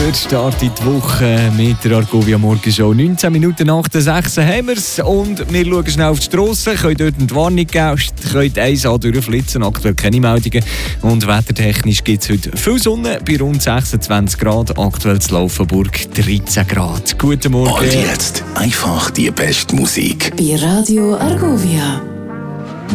Guter Start in die Woche mit der Argovia Morgenshow. 19 Minuten nach der 6 haben wir es und wir schauen schnell auf die Strasse, können dort eine Warnung geben, können 1A durchflitzen, aktuell keine Meldungen. Und wettertechnisch gibt es heute viel Sonne, bei rund 26 Grad, aktuell in Laufenburg 13 Grad. Guten Morgen. Und jetzt einfach die beste Musik. Bei Radio Argovia.